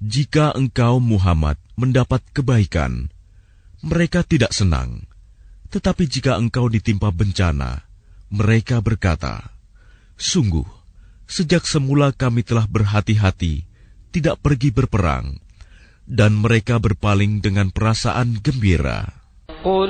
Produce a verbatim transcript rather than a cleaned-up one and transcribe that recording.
Jika engkau Muhammad mendapat kebaikan, mereka tidak senang. Tetapi jika engkau ditimpa bencana, mereka berkata, sungguh, sejak semula kami telah berhati-hati tidak pergi berperang, dan mereka berpaling dengan perasaan gembira.